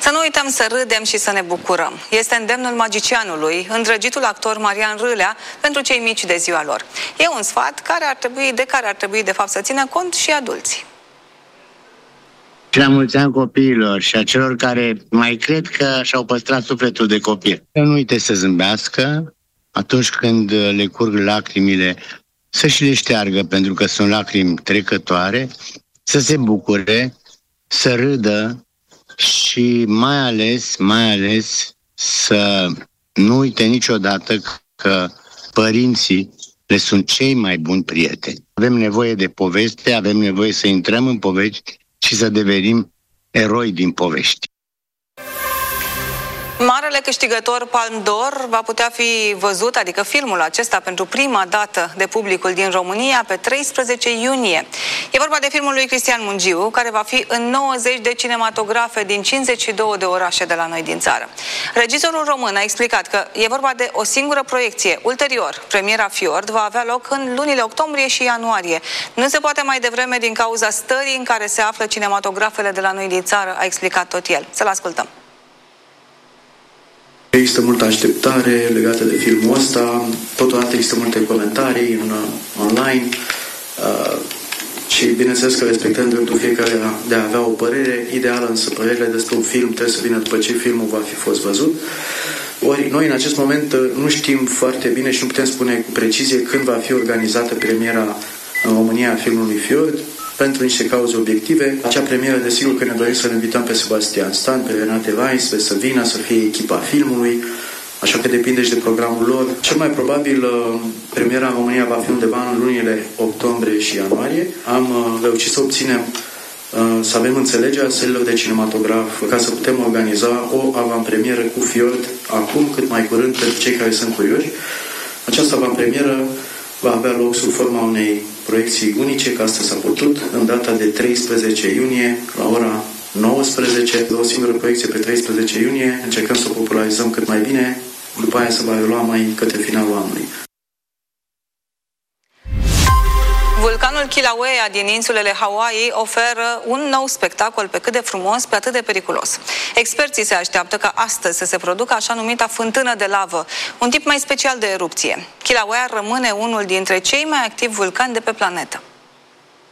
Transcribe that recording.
Să nu uităm să râdem și să ne bucurăm. Este îndemnul magicianului, îndrăgitul actor Marian Râlea, pentru cei mici de ziua lor. E un sfat de care ar trebui de fapt să țină cont și adulții. Și la mulți ani copiilor și a celor care mai cred că și-au păstrat sufletul de copil. Să nu uite să zâmbească atunci când le curg lacrimile, să și le șteargă pentru că sunt lacrimi trecătoare, să se bucure, să râdă și mai ales să nu uite niciodată că părinții le sunt cei mai buni prieteni. Avem nevoie de poveste, avem nevoie să intrăm în povești și să devenim eroi din povești. Marele câștigător Palme d'Or va putea fi văzut, adică filmul acesta, pentru prima dată de publicul din România pe 13 iunie. E vorba de filmul lui Cristian Mungiu, care va fi în 90 de cinematografe din 52 de orașe de la noi din țară. Regizorul român a explicat că e vorba de o singură proiecție. Ulterior, premiera Fjord va avea loc în lunile octombrie și ianuarie. Nu se poate mai devreme din cauza stării în care se află cinematografele de la noi din țară, a explicat tot el. Să-l ascultăm. Există multă așteptare legată de filmul ăsta, totodată există multe comentarii online și bineînțeles că respectăm dreptul fiecare de a avea o părere ideală, însă părerile despre un film trebuie să vină după ce filmul va fi fost văzut. Ori noi în acest moment nu știm foarte bine și nu putem spune cu precizie când va fi organizată premiera în România a filmului Fjord, pentru niște cauze obiective. Acea premieră, desigur că ne dorim să-l invităm pe Sebastian Stan, pe Renate Weiss, să vină, să fie echipa filmului, așa că depinde și de programul lor. Cel mai probabil, premiera în România va fi undeva în lunile octombrie și ianuarie. Am reușit să obținem să avem înțelegerea sălilor de cinematograf ca să putem organiza o avantpremieră cu Fjord acum, cât mai curând, pentru cei care sunt curioși. Această avantpremieră va avea loc sub forma unei proiecții unice, că asta s-a putut, în data de 13 iunie, la ora 19, o singură proiecție pe 13 iunie, încercăm să o popularizăm cât mai bine, după aia se va relua mai către finalul anului. Vulcanul Kilauea din insulele Hawaii oferă un nou spectacol pe cât de frumos, pe atât de periculos. Experții se așteaptă ca astăzi să se producă așa numita fântână de lavă, un tip mai special de erupție. Kilauea rămâne unul dintre cei mai activi vulcani de pe planetă.